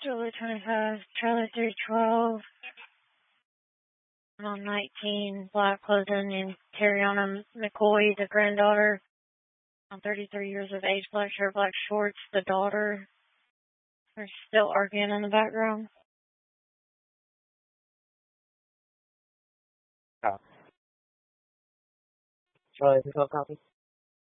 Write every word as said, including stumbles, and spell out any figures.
Julie twenty-five, Charlie three twelve, on nineteen, black clothing, named Terriana McCoy, the granddaughter, on thirty-three years of age, black shirt, black shorts, the daughter. They're still arguing in the background. Oh. Charlie, twelve copy.